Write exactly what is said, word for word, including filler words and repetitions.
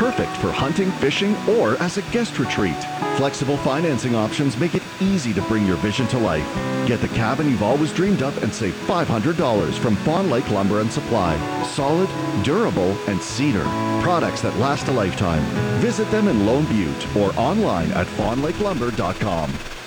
perfect for hunting, fishing, or as a guest retreat. Flexible financing options make it easy to bring your vision to life. Get the cabin you've always dreamed of and save five hundred dollars from Fawn Lake Lumber and Supply. Solid, durable, and cedar. Products that last a lifetime. Visit them in Lone Butte or online at fawn lake lumber dot com.